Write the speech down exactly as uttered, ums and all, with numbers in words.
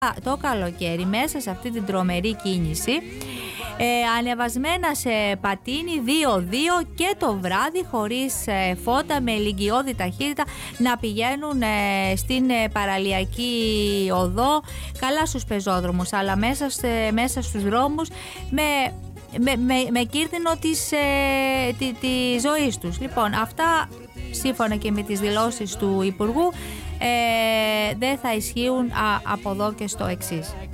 το καλοκαίρι μέσα σε αυτή την τρομερή κίνηση, ε, ανεβασμένα σε πατίνι δύο δύο και το βράδυ χωρίς ε, φώτα, με ηλικιώδη ταχύτητα να πηγαίνουν ε, στην ε, παραλιακή οδό, καλά στους πεζόδρομους, αλλά μέσα, σε, μέσα στους δρόμους με... Με, με, με κίνδυνο της, ε, τη, τη ζωής τους. Λοιπόν, αυτά σύμφωνα και με τις δηλώσεις του Υπουργού ε, δεν θα ισχύουν α, από εδώ και στο εξής.